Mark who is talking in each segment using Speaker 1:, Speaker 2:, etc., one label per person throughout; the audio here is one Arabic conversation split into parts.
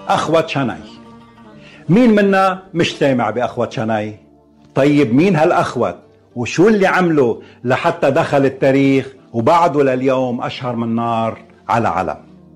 Speaker 1: أخوة شناي. مين منا مش سامع بأخوة شناي؟ طيب مين هالأخوة وشو اللي عمله لحتى دخل التاريخ وبعده لليوم أشهر من نار على علم؟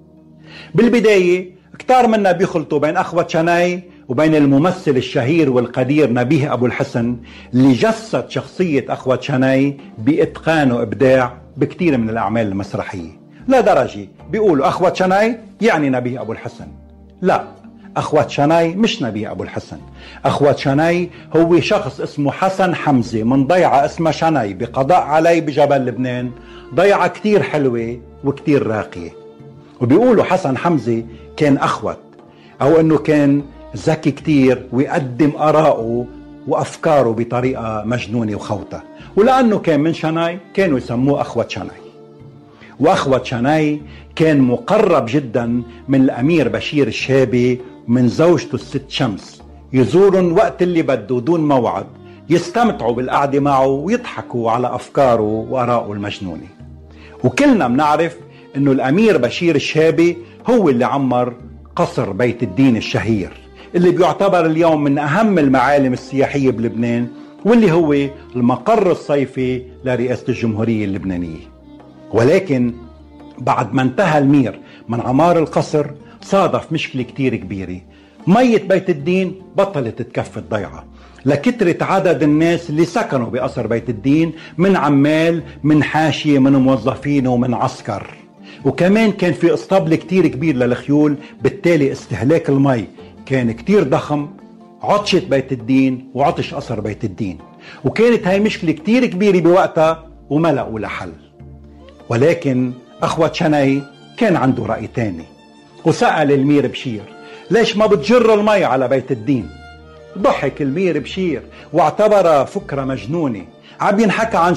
Speaker 1: بالبداية كتار منا بيخلطوا بين أخوة شناي وبين الممثل الشهير والقدير نبيه أبو الحسن اللي جسد شخصية أخوة شناي بإتقان وإبداع بكتير من الأعمال المسرحية، لدرجة بيقولوا أخوة شناي يعني نبيه أبو الحسن. لا، أخوة شناي مش نبيه أبو الحسن. أخوة شناي هو شخص اسمه حسن حمزة من ضيعة اسمها شناي بقضاء علي بجبل لبنان، ضيعة كتير حلوة وكتير راقية. وبيقولوا حسن حمزة كان أخوة، أو أنه كان ذكي كتير ويقدم آراءه وأفكاره بطريقة مجنونة وخوتة، ولأنه كان من شناي كانوا يسموه أخوة شناي. وأخوة شناي كان مقرب جدا من الأمير بشير الشابي من زوجته الست شمس، يزورن وقت اللي بده دون موعد، يستمتعوا بالقعدة معه ويضحكوا على أفكاره وآراءه المجنونة. وكلنا بنعرف أنه الأمير بشير الشابي هو اللي عمر قصر بيت الدين الشهير اللي بيعتبر اليوم من أهم المعالم السياحية بلبنان، واللي هو المقر الصيفي لرئاسة الجمهورية اللبنانية. ولكن بعد ما انتهى المير من عمار القصر صادف مشكلة كتير كبيرة. مية بيت الدين بطلت تكفي الضيعة لكترة عدد الناس اللي سكنوا بقصر بيت الدين، من عمال، من حاشية، من موظفين، ومن عسكر. وكمان كان في اسطبل كتير كبير للخيول، بالتالي استهلاك المي كان كتير ضخم. عطشت بيت الدين وعطش قصر بيت الدين، وكانت هاي مشكلة كتير كبيرة بوقتها وما لقوا لها حل. ولكن أخوة شناي كان عنده رأي تاني، وسأل المير بشير ليش ما بتجر المي على بيت الدين؟ ضحك المير بشير واعتبرها فكرة مجنونة، عم ينحكى عن